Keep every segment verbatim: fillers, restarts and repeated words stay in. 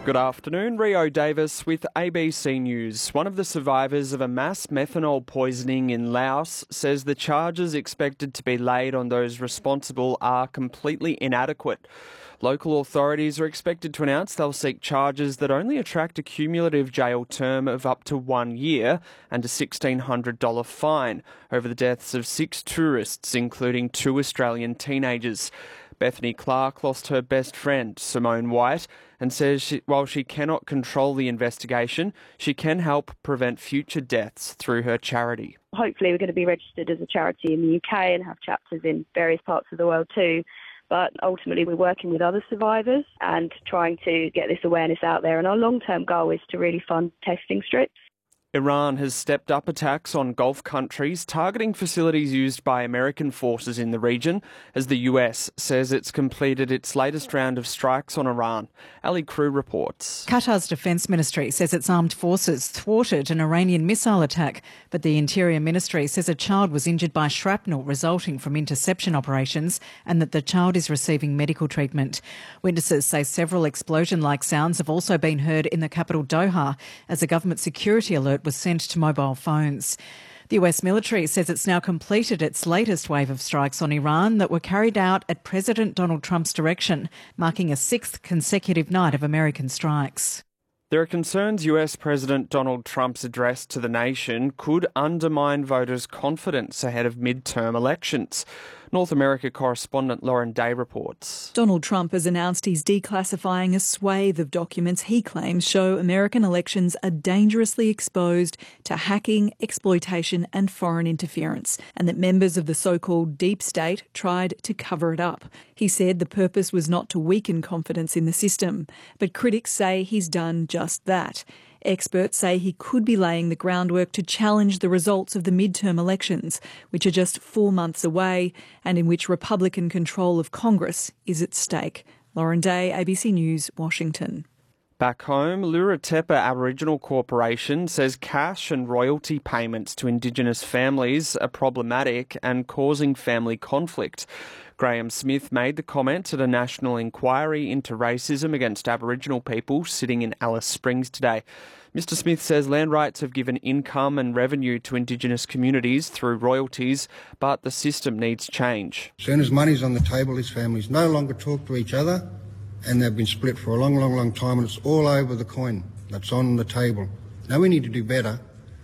Good afternoon, Rio Davis with A B C News. One of the survivors of a mass methanol poisoning in Laos says the charges expected to be laid on those responsible are completely inadequate. Local authorities are expected to announce they'll seek charges that only attract a cumulative jail term of up to one year and a sixteen hundred dollars fine over the deaths of six tourists, including two Australian teenagers. Bethany Clark lost her best friend, Simone White, and says she, while she cannot control the investigation, she can help prevent future deaths through her charity. Hopefully we're going to be registered as a charity in the U K and have chapters in various parts of the world too. But ultimately we're working with other survivors and trying to get this awareness out there. And our long-term goal is to really fund testing strips. Iran has stepped up attacks on Gulf countries, targeting facilities used by American forces in the region, as the U S says it's completed its latest round of strikes on Iran. Ali Crew reports. Qatar's defence ministry says its armed forces thwarted an Iranian missile attack, but the Interior Ministry says a child was injured by shrapnel resulting from interception operations and that the child is receiving medical treatment. Witnesses say several explosion-like sounds have also been heard in the capital Doha as a government security alert was sent to mobile phones. The U S military says it's now completed its latest wave of strikes on Iran that were carried out at President Donald Trump's direction, marking a sixth consecutive night of American strikes. There are concerns U S President Donald Trump's address to the nation could undermine voters' confidence ahead of midterm elections. North America correspondent Lauren Day reports. Donald Trump has announced he's declassifying a swathe of documents he claims show American elections are dangerously exposed to hacking, exploitation and foreign interference, and that members of the so-called deep state tried to cover it up. He said the purpose was not to weaken confidence in the system, but critics say he's done just that. Experts say he could be laying the groundwork to challenge the results of the midterm elections, which are just four months away and in which Republican control of Congress is at stake. Lauren Day, A B C News, Washington. Back home, Luratepa Aboriginal Corporation says cash and royalty payments to Indigenous families are problematic and causing family conflict. Graham Smith made the comment at a national inquiry into racism against Aboriginal people sitting in Alice Springs today. Mister Smith says land rights have given income and revenue to Indigenous communities through royalties, but the system needs change. As soon as money's on the table, these families no longer talk to each other, and they've been split for a long, long, long time, and it's all over the coin that's on the table. Now we need to do better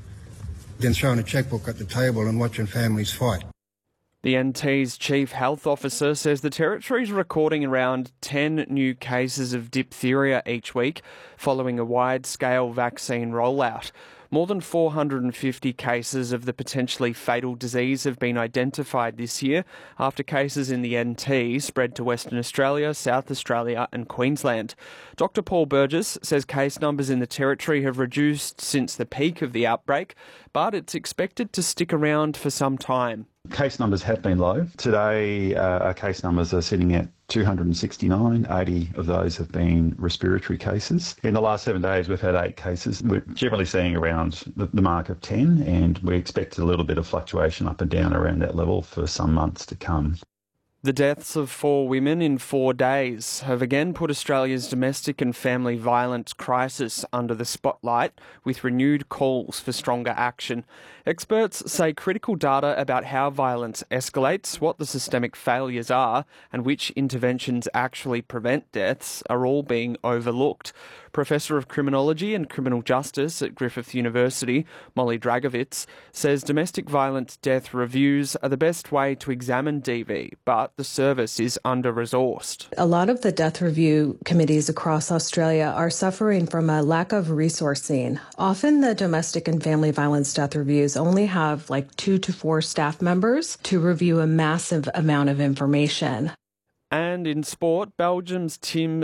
than throwing a chequebook at the table and watching families fight. The N T's Chief Health Officer says the Territory's recording around ten new cases of diphtheria each week following a wide-scale vaccine rollout. More than four hundred fifty cases of the potentially fatal disease have been identified this year after cases in the N T spread to Western Australia, South Australia and Queensland. Doctor Paul Burgess says case numbers in the Territory have reduced since the peak of the outbreak, but it's expected to stick around for some time. Case numbers have been low. Today, uh, our case numbers are sitting at two hundred sixty-nine. eighty of those have been respiratory cases. In the last seven days, we've had eight cases. We're generally seeing around the, the mark of ten, and we expect a little bit of fluctuation up and down around that level for some months to come. The deaths of four women in four days have again put Australia's domestic and family violence crisis under the spotlight, with renewed calls for stronger action. Experts say critical data about how violence escalates, what the systemic failures are, and which interventions actually prevent deaths are all being overlooked. Professor of Criminology and Criminal Justice at Griffith University, Molly Dragovitz, says domestic violence death reviews are the best way to examine D V, but the service is under-resourced. A lot of the death review committees across Australia are suffering from a lack of resourcing. Often the domestic and family violence death reviews only have like two to four staff members to review a massive amount of information. And in sport, Belgium's Tim